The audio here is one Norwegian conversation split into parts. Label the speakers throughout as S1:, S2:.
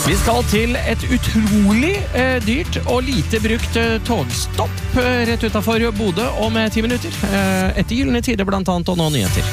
S1: Vi skal til et utrolig dyrt og lite brukt togstopp rett utenfor Bodø om 10 minutter. Etter gyllene tider blant annet, og nå nyheter.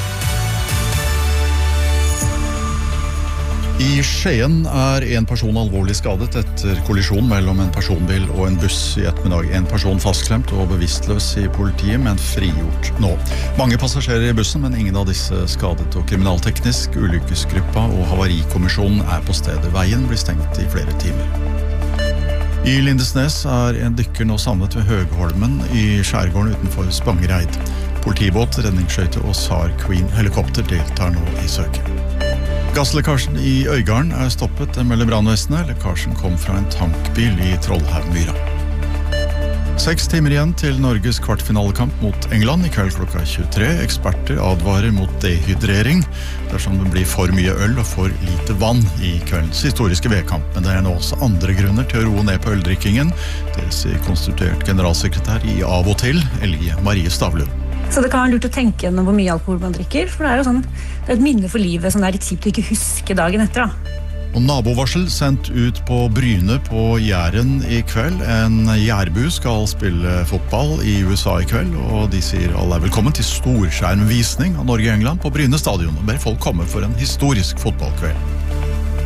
S2: I Skien en person alvorlig skadet etter kollisjon mellom en personbil og en buss i ettermiddag. En person fastklemt og bevisstløs i politiet, men frigjort nå. Mange passasjerer i bussen, men ingen av disse skadet. Og kriminalteknisk, ulykkesgruppa og havarikommisjonen på stedet. Veien blir stengt i flere timer. I Lindesnes en dykker nå savnet ved Høgholmen i skjærgården utenfor Spangereid. Politibåt, redningsskøyte og SAR Queen helikopter deltar nå i søket. Gasslekkasjen i Øygarden stoppet, melder brannvesenet. Lekkasjen kom fra en tankbil i Trollhaugmyra. 6 timer igjen til Norges kvartfinalekamp mot England i kveld klokka 23. Eksperter advarer mot dehydrering dersom det blir for mye øl og for lite vann i kveldens historiske V-kamp. Men det nå også andre grunner til å roe ned på øldrikkingen. Det sier konstituert generalsekretær i Av og til, Elie Marie Stavlund.
S3: Så det kan være lurt å tenke gjennom hvor mye alkohol man drikker, for det jo sånn, det et minne for livet som det litt kjipt å ikke huske dagen etter da.
S2: Og nabovarsel sendt ut på Bryne på Jæren i kveld. En jærbu skal spille fotball i USA i kveld, og de sier alle velkommen til storskjermvisning av Norge og England på Bryne stadion, og ber folk komme for en historisk fotballkveld.